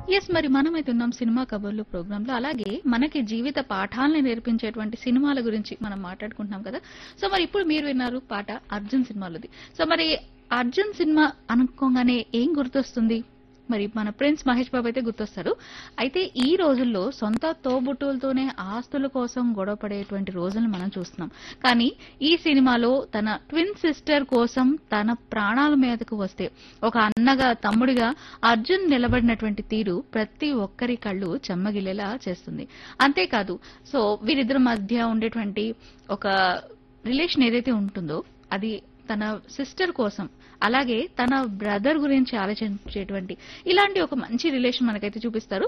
మరి మనమైతే ఉన్నాం సినిమా కబుర్లు ప్రోగ్రాంలో. అలాగే మనకి జీవిత పాఠాలను నేర్పించేటువంటి సినిమాల గురించి మనం మాట్లాడుకుంటున్నాం కదా! మరి ఇప్పుడు మీరు విన్నారు పాట 'అర్జున్' సినిమాలోది. మరి 'అర్జున్' సినిమా అనుకోగానే ఏం గుర్తొస్తుంది? మరి మన ప్రిన్స్ మహేష్ బాబు అయితే గుర్తొస్తాడు. అయితే ఈ రోజుల్లో సొంత తోబుట్టువులతోనే ఆస్తుల కోసం గొడవపడేటువంటి రోజులను మనం చూస్తున్నాం. కానీ ఈ సినిమాలో తన ట్విన్ సిస్టర్ కోసం తన ప్రాణాల మీదకు వస్తే ఒక అన్నగా, తమ్ముడిగా అర్జున్ నిలబడినటువంటి తీరు ప్రతి ఒక్కరి కళ్ళు చెమ్మగిల్లేలా చేస్తుంది. అంతేకాదు వీరిద్దరి మధ్య ఉండేటువంటి ఒక రిలేషన్ ఏదైతే ఉంటుందో అది తన సిస్టర్ కోసం, అలాగే తన బ్రదర్ గురించి ఆలోచించేటువంటి ఇలాంటి ఒక మంచి రిలేషన్ మనకైతే చూపిస్తారు